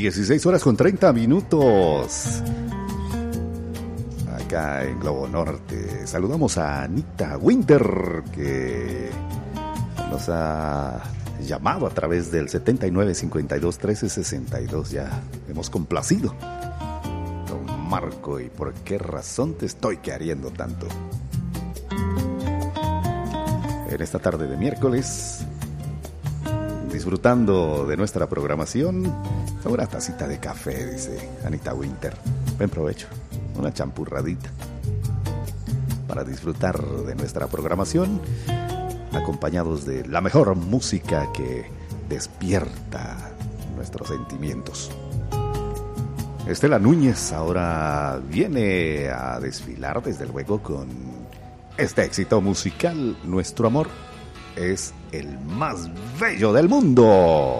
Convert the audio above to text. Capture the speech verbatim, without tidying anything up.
dieciséis horas con treinta minutos. Acá en Globo Norte saludamos a Anita Winter, que nos ha llamado a través del setenta y nueve cincuenta y dos trece sesenta y dos. Ya hemos complacido. Don Marco, ¿y por qué razón te estoy queriendo tanto? En esta tarde de miércoles, disfrutando de nuestra programación, una tacita de café, dice Anita Winter. Buen provecho, una champurradita para disfrutar de nuestra programación, acompañados de la mejor música que despierta nuestros sentimientos. Estela Núñez ahora viene a desfilar, desde luego, con este éxito musical: Nuestro amor es el más bello del mundo.